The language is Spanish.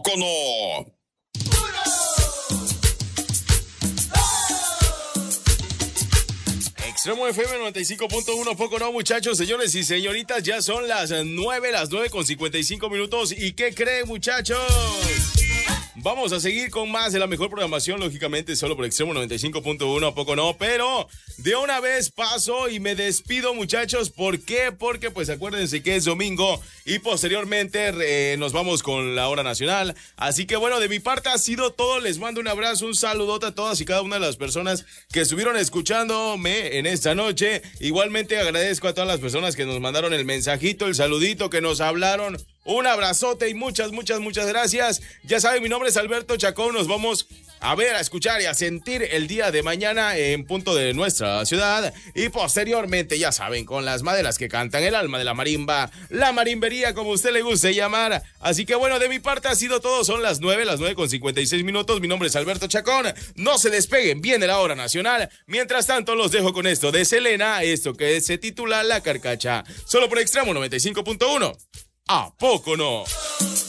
poco no? Extremo FM 95.1, poco no, muchachos, señores y señoritas, ya son las 9:55. ¿Y qué creen, muchachos? Vamos a seguir con más de la mejor programación, lógicamente, solo por Extremo 95.1, poco no, pero de una vez paso y me despido, muchachos. ¿Por qué? Porque pues acuérdense que es domingo y posteriormente nos vamos con la hora nacional. Así que bueno, de mi parte ha sido todo. Les mando un abrazo, un saludote a todas y cada una de las personas que estuvieron escuchándome en esta noche. Igualmente agradezco a todas las personas que nos mandaron el mensajito, el saludito, que nos hablaron. Un abrazote y muchas gracias. Ya saben, mi nombre es Alberto Chacón. Nos vamos a ver, a escuchar y a sentir el día de mañana en punto de nuestra ciudad. Y posteriormente, ya saben, con las maderas que cantan el alma de la marimba, la marimbería, como usted le guste llamar. Así que bueno, de mi parte ha sido todo. Son las 9:56. Mi nombre es Alberto Chacón. No se despeguen, viene la hora nacional. Mientras tanto, los dejo con esto de Selena, esto que se titula La Carcacha. Solo por Extremo 95.1. ¿A poco no?